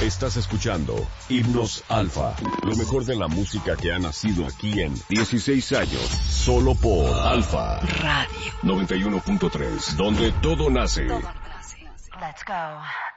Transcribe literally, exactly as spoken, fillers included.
Estás escuchando Himnos Alfa, lo mejor de la música que ha nacido aquí en dieciséis años, solo por Alfa Radio noventa y uno punto tres, donde todo nace. Let's go.